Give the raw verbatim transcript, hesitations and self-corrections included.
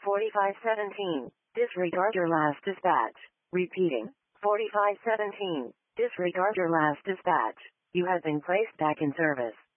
forty-five seventeen. Disregard your last dispatch. Repeating. forty-five seventeen. Disregard your last dispatch. You have been placed back in service.